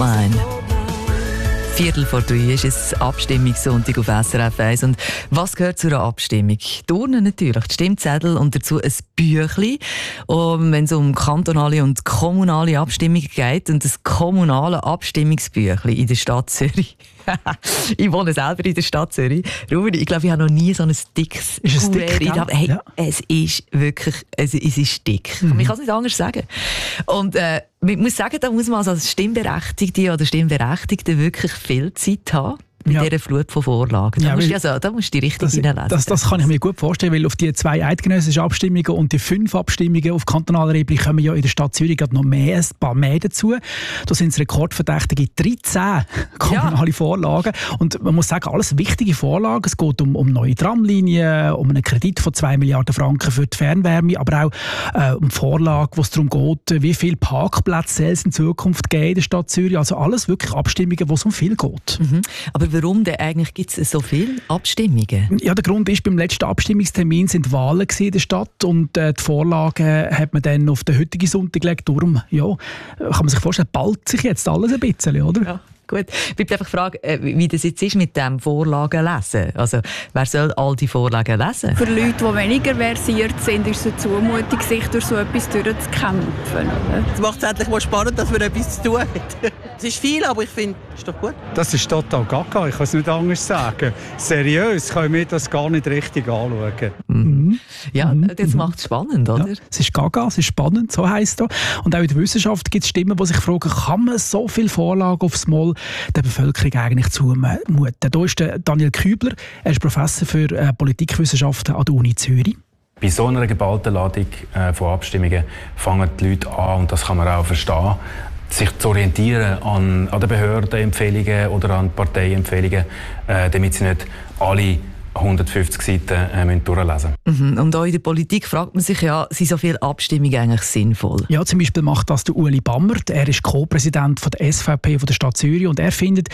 Goldmine. 2:45 ist es Abstimmungssonntag auf SRF 1. Und was gehört zu einer Abstimmung? Die Urne natürlich, die Stimmzettel und dazu ein Büchlein. Und wenn es um kantonale und kommunale Abstimmungen geht und das kommunale Abstimmungsbüchlein in der Stadt Zürich. Ich wohne selber in der Stadt Zürich. Ruben, ich glaube, ich habe noch nie so ein dickes Kuvert. Hey, ja. Es ist wirklich, es ist dick. Ich kann es nicht anders sagen. Und ich muss sagen, da muss man als Stimmberechtigte oder Stimmberechtigte wirklich viel Zeit haben. Bei dieser Flut von Vorlagen. Da musst du die richtig hineinlesen. Das kann ich mir gut vorstellen, weil auf die 2 eidgenössischen Abstimmungen und die 5 Abstimmungen auf kantonaler Ebene kommen ja in der Stadt Zürich noch ein paar mehr dazu. Da sind es rekordverdächtige 13 kommunale Vorlagen. Und man muss sagen, alles wichtige Vorlagen. Es geht um neue Tramlinien, um einen Kredit von 2 Milliarden Franken für die Fernwärme, aber auch um Vorlagen, wo es darum geht, wie viele Parkplätze es in Zukunft geben in der Stadt Zürich. Also alles wirklich Abstimmungen, wo es um viel geht. Aber warum denn eigentlich gibt es so viele Abstimmungen? Ja, der Grund ist, beim letzten Abstimmungstermin sind Wahlen in der Stadt und die Vorlagen hat man dann auf den heutigen Sonntag gelegt. Darum, kann man sich vorstellen, ballt sich jetzt alles ein bisschen, oder? Ja. Gut. Ich bleibe einfach fragen, wie das jetzt ist mit dem Vorlagen lesen. Also, wer soll all die Vorlagen lesen? Für Leute, die weniger versiert sind, ist es eine Zumutung, sich durch so etwas durchzukämpfen. Es macht es endlich mal spannend, dass man etwas zu tun hat. Es ist viel, aber ich finde, es ist doch gut. Das ist total gaga, ich kann es nicht anders sagen. Seriös können wir das gar nicht richtig anschauen. Ja, das macht es spannend, oder? Ja, es ist gaga, es ist spannend, so heisst es. Und auch in der Wissenschaft gibt es Stimmen, die sich fragen, kann man so viele Vorlagen aufs Mal der Bevölkerung eigentlich zumuten? Da ist der Daniel Kübler, er ist Professor für Politikwissenschaften an der Uni Zürich. Bei so einer geballten Ladung von Abstimmungen fangen die Leute an, und das kann man auch verstehen, sich zu orientieren an den Behördenempfehlungen oder an Parteiempfehlungen, damit sie nicht alle 150 Seiten durchlesen müssen. Und auch in der Politik fragt man sich ja, sind so viele Abstimmungen eigentlich sinnvoll? Ja, zum Beispiel macht das der Ueli Bammert. Er ist Co-Präsident von der SVP von der Stadt Zürich und er findet,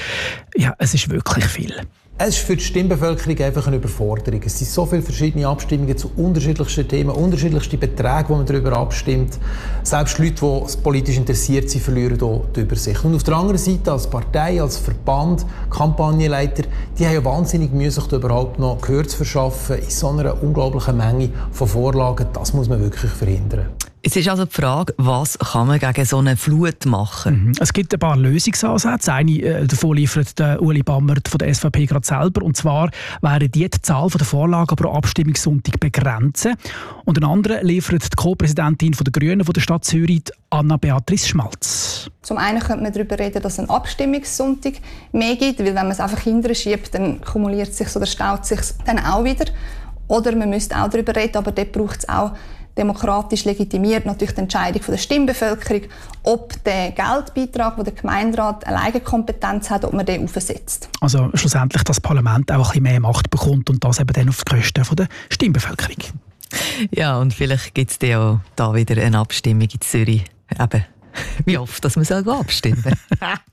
es ist wirklich viel. Es ist für die Stimmbevölkerung einfach eine Überforderung. Es sind so viele verschiedene Abstimmungen zu unterschiedlichsten Themen, unterschiedlichste Beträge, wo man darüber abstimmt. Selbst Leute, die politisch interessiert sind, verlieren hier die Übersicht. Und auf der anderen Seite, als Partei, als Verband, Kampagnenleiter, die haben ja wahnsinnig Mühe, sich da überhaupt noch Gehör zu verschaffen in so einer unglaublichen Menge von Vorlagen. Das muss man wirklich verhindern. Es ist also die Frage, was kann man gegen so eine Flut machen? Es gibt ein paar Lösungsansätze. Eine davon liefert der Ueli Bammert von der SVP gerade selber. Und zwar wäre die Zahl der Vorlagen pro Abstimmungssonntag begrenzen. Und eine andere liefert die Co-Präsidentin der Grünen von der Stadt Zürich, Anna-Beatrice Schmalz. Zum einen könnte man darüber reden, dass es einen Abstimmungssonntag mehr gibt, weil wenn man es einfach hinterher schiebt, dann kumuliert es sich oder staut es sich dann auch wieder. Oder man müsste auch darüber reden, aber dort braucht es auch demokratisch legitimiert natürlich die Entscheidung der Stimmbevölkerung, ob der Geldbeitrag, den der Gemeinderat alleine Kompetenz hat, ob man den aufsetzt. Also schlussendlich das Parlament auch ein bisschen mehr Macht bekommt und das eben dann auf die Kosten der Stimmbevölkerung. Ja, und vielleicht gibt es ja auch da wieder eine Abstimmung in Zürich. Eben, wie oft dass man abstimmen soll.